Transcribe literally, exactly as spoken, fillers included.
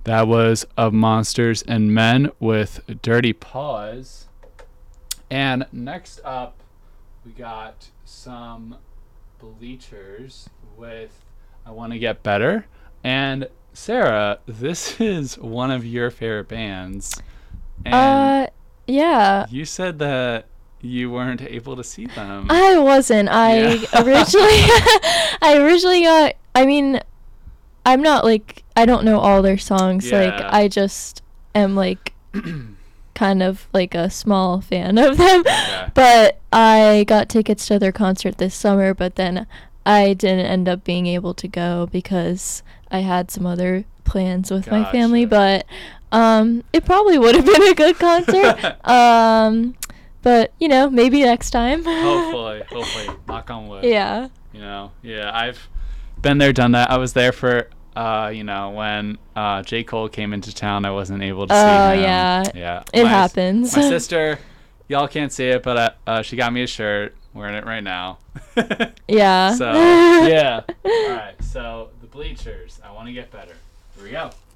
That was Of Monsters and Men with Dirty Paws. And next up, we got some Bleachers with I Want to Get Better. And Sarah, this is one of your favorite bands. And Uh, yeah. you said that you weren't able to see them. I wasn't. I Yeah. originally, I originally got. I mean, I'm not like I don't know all their songs. Like Yeah. I just am like kind of like a small fan of them. Okay. But I got tickets to their concert this summer, but then I didn't end up being able to go because I had some other plans with my family. Gotcha. But um, it probably would have been a good concert. um, but you know, maybe next time. Hopefully, hopefully, knock on wood. Yeah. You know, yeah, I've been there, done that. I was there for, uh, you know, when uh, J. Cole came into town. I wasn't able to see Oh, him. yeah. Yeah. It My- happens. My sister, y'all can't see it, but uh, uh, she got me a shirt. Wearing it right now. Yeah. So, yeah. All right. So, the Bleachers. I Want to Get Better. Here we go.